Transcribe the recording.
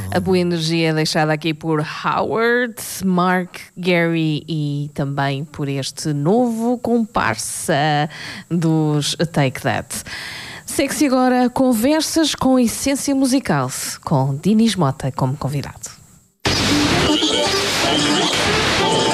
A boa energia deixada aqui por Howard, Mark, Gary e também por este novo comparsa dos Take That. Segue-se agora Conversas com Essência Musical, com Dinis Mota como convidado.